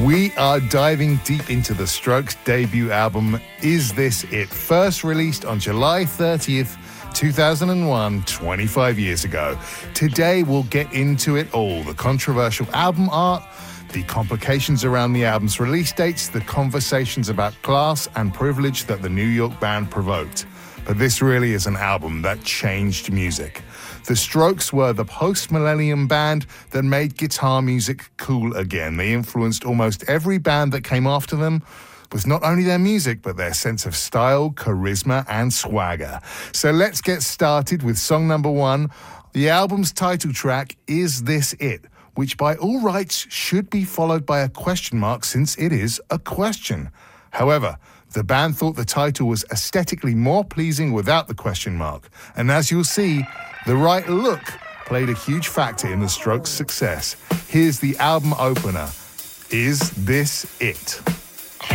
We are diving deep into the Strokes' debut album, Is This It? First released on July 30th, 2001, 25 years ago. Today we'll get into it all, the controversial album art, the complications around the album's release dates, the conversations about class and privilege that the New York band provoked. But this really is an album that changed music. The Strokes were the post-millennium band that made guitar music cool again. They influenced almost every band that came after them with not only their music, but their sense of style, charisma, and swagger. So let's get started with song number 1, the album's title track, Is This It?, which by all rights should be followed by a question mark since it is a question. However, the band thought the title was aesthetically more pleasing without the question mark. And as you'll see, the right look played a huge factor in the Strokes' success. Here's the album opener, Is This It?